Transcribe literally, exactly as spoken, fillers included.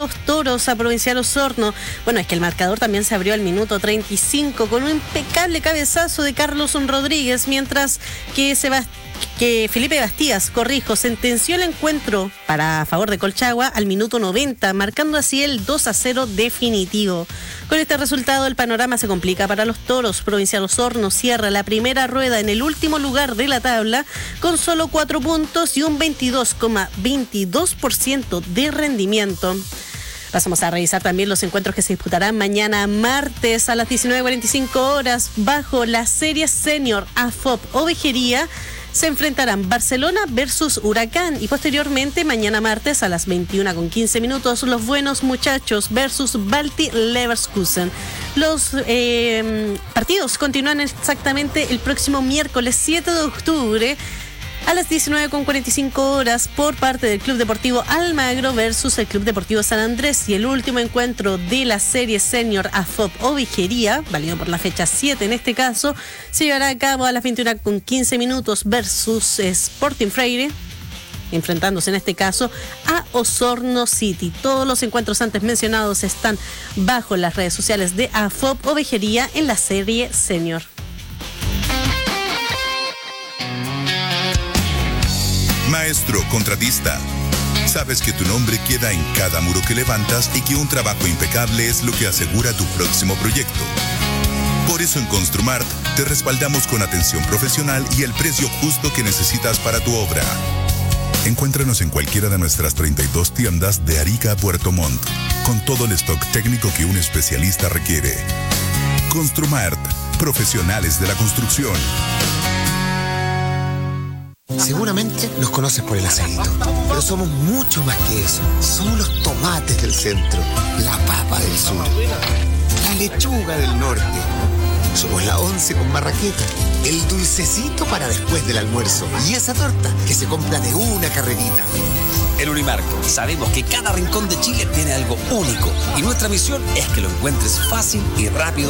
los Toros a Provincial Osorno. Bueno, es que el marcador también se abrió al minuto treinta y cinco con un impecable cabezazo de Carlos Rodríguez, mientras que Sebastián que Felipe Bastías, corrijo, sentenció el encuentro para a favor de Colchagua al minuto noventa, marcando así el dos a cero definitivo. Con este resultado, el panorama se complica para los Toros. Provincial Osorno cierra la primera rueda en el último lugar de la tabla con solo cuatro puntos y un veintidós coma veintidós por ciento de rendimiento. Pasamos a revisar también los encuentros que se disputarán mañana martes a las diecinueve cuarenta y cinco horas bajo la serie Senior A F O P Ovejería. Se enfrentarán Barcelona versus Huracán y posteriormente mañana martes a las veintiuna con quince minutos los Buenos Muchachos versus Balti Leverkusen. Los eh, partidos continúan exactamente el próximo miércoles siete de octubre a las diecinueve con cuarenta y cinco horas por parte del Club Deportivo Almagro versus el Club Deportivo San Andrés, y el último encuentro de la serie Senior A F O P Ovejería, válido por la fecha siete en este caso, se llevará a cabo a las veintiuna con quince minutos versus Sporting Freire, enfrentándose en este caso a Osorno City. Todos los encuentros antes mencionados están bajo las redes sociales de A F O P Ovejería en la serie Senior. Maestro contratista, sabes que tu nombre queda en cada muro que levantas y que un trabajo impecable es lo que asegura tu próximo proyecto. Por eso en Construmart te respaldamos con atención profesional y el precio justo que necesitas para tu obra. Encuéntranos en cualquiera de nuestras treinta y dos tiendas de Arica a Puerto Montt, con todo el stock técnico que un especialista requiere. Construmart, profesionales de la construcción. Seguramente nos conoces por el asadito, pero somos mucho más que eso. Somos los tomates del centro, la papa del sur, la lechuga del norte. Somos la once con marraqueta, el dulcecito para después del almuerzo y esa torta que se compra de una carrerita. En Unimark sabemos que cada rincón de Chile tiene algo único y nuestra misión es que lo encuentres fácil y rápido